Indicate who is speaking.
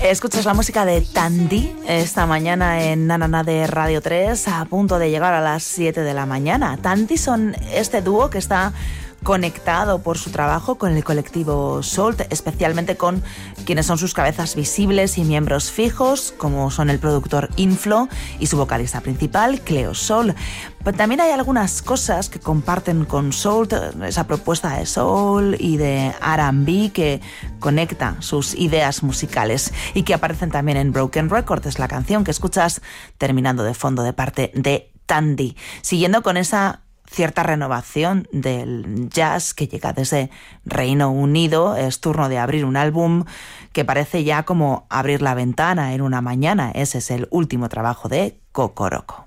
Speaker 1: Escuchas la música de Tandy esta mañana en Nanana de Radio 3, a punto de llegar a las 7 de la mañana. Tandy son este dúo que está conectado por su trabajo con el colectivo Salt, especialmente con quienes son sus cabezas visibles y miembros fijos, como son el productor Inflo y su vocalista principal, Cleo Sol. Pero también hay algunas cosas que comparten con Salt, esa propuesta de soul y de R&B que conecta sus ideas musicales y que aparecen también en Broken Records, la canción que escuchas terminando de fondo de parte de Tandy. Siguiendo con esa cierta renovación del jazz que llega desde Reino Unido, es turno de abrir un álbum que parece ya como abrir la ventana en una mañana. Ese es el último trabajo de Kokoroko.